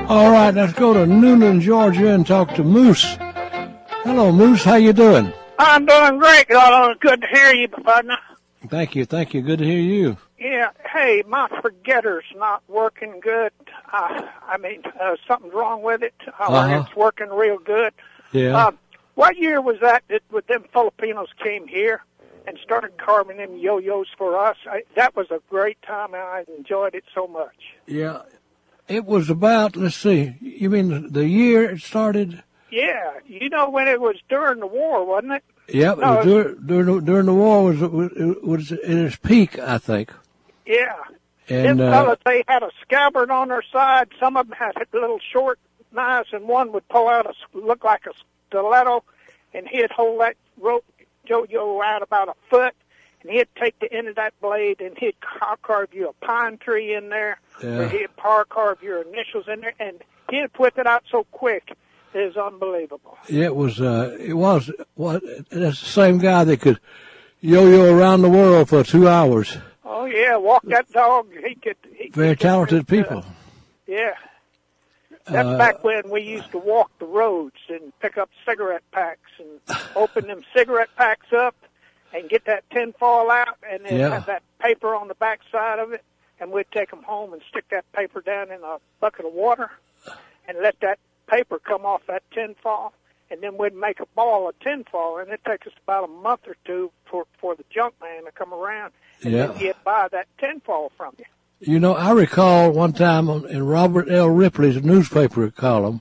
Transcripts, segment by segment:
All right, let's go to Newnan, Georgia, and talk to Moose. Hello, Moose. How you doing? I'm doing great, Lolo. Good to hear you, partner. Thank you. Good to hear you. Yeah. Hey, my forgetter's not working good. Something's wrong with it. It's working real good. Yeah. What year was that when them Filipinos came here and started carving them yo-yos for us? That was a great time, and I enjoyed it so much. Yeah. It was about, let's see, you mean the year it started? Yeah. You know when it was during the war, wasn't it? Yep. No, during the war was at its peak, I think. Yeah. And them fellas, they had a scabbard on their side. Some of them had little short knives, and one would pull out look like a stiletto, and he'd hold that rope yo-yo out about a foot, and he'd take the end of that blade, and he'd carve you a pine tree in there, or he'd carve your initials in there, and he'd put it out so quick, it was unbelievable. Yeah, it was that's the same guy that could yo-yo around the world for 2 hours. Oh, yeah, walk that dog. Very talented people. Yeah. That's back when we used to walk the roads and pick up cigarette packs and open them cigarette packs up and get that tinfoil out and then have that paper on the back side of it, and we'd take them home and stick that paper down in a bucket of water and let that paper come off that tinfoil, and then we'd make a ball of tinfoil, and it takes us about a month or two for the junk man to come around and then he'd buy that tinfoil from you. You know, I recall one time in Robert L. Ripley's newspaper column,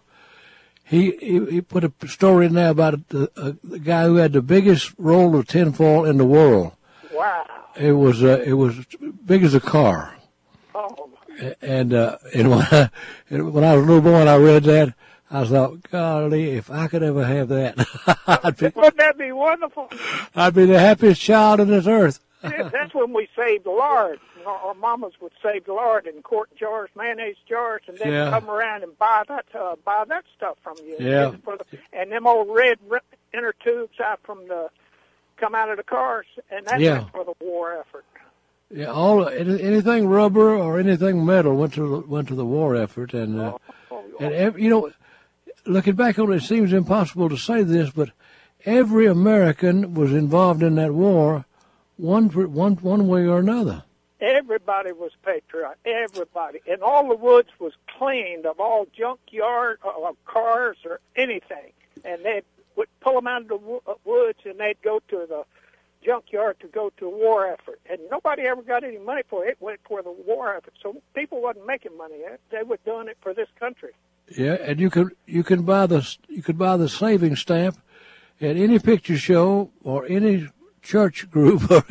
he put a story in there about the guy who had the biggest roll of tinfoil in the world. Wow! It was big as a car. Oh. And when I was a little boy and I read that, I thought, golly, if I could ever have that, wouldn't that be wonderful? I'd be the happiest child on this earth. Yeah, that's when we saved the lard. Our mamas would save the lard in quart jars, mayonnaise jars, and then come around and buy that stuff from you. Yeah. And them old red inner tubes come out of the cars, and that's for the war effort. Yeah, anything rubber or anything metal went to the war effort, and you know, looking back on it, it seems impossible to say this, but every American was involved in that war, one way or another. Everybody was patriotic. Everybody, and all the woods was cleaned of all junkyard or cars or anything, and they would pull them out of the woods, and they'd go to the junkyard to go to a war effort, and nobody ever got any money for it. It went for the war effort, so people wasn't making money. They were doing it for this country. Yeah, and you could buy the saving stamp at any picture show or any church group or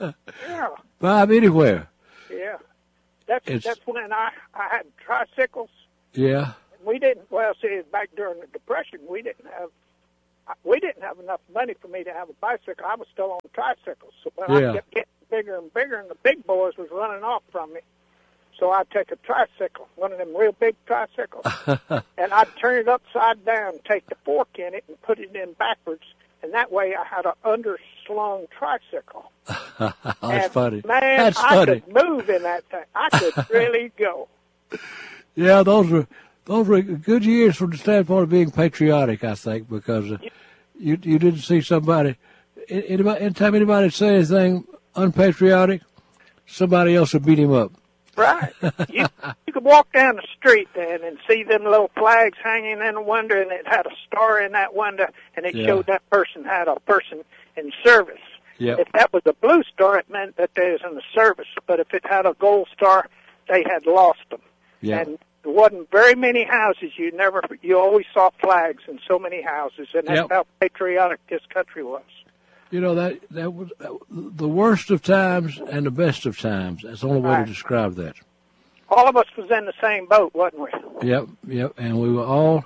buy them anywhere. Yeah, that's when I had tricycles. Yeah, we didn't. Well, see, back during the Depression, we didn't have enough money for me to have a bicycle. I was still on tricycles, so I kept getting bigger and bigger, and the big boys was running off from me. So I'd take a tricycle, one of them real big tricycles, and I'd turn it upside down, take the fork in it, and put it in backwards, and that way I had an underslung tricycle. That's funny. Man, I could move in that thing. I could really go. Yeah, those were good years from the standpoint of being patriotic, I think, because you didn't see somebody. Anytime anybody say anything unpatriotic, somebody else would beat him up. Right. You could walk down the street then and see them little flags hanging in the window, and it had a star in that window, and it showed that person had a person in service. Yep. If that was a blue star, it meant that they was in the service. But if it had a gold star, they had lost them. Yep. And there wasn't very many houses. You always saw flags in so many houses, and that's how patriotic this country was. You know, that was the worst of times and the best of times. That's the only way to describe that. All of us was in the same boat, wasn't we? Yep. And we were all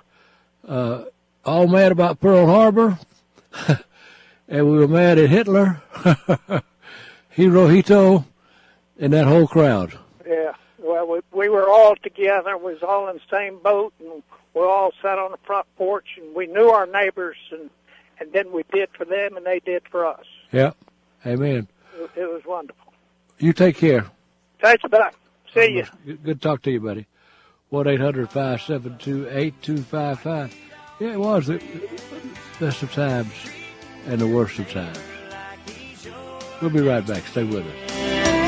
mad about Pearl Harbor, and we were mad at Hitler, Hirohito, and that whole crowd. Yeah. Well, we were all together. We was all in the same boat, and we all sat on the front porch, and we knew our neighbors, and then we did for them, and they did for us. Yeah. Amen. It was wonderful. You take care. Thanks, buddy. See you. Good to talk to you, buddy. 1-800-572-8255. Yeah, it was the best of times and the worst of times. We'll be right back. Stay with us.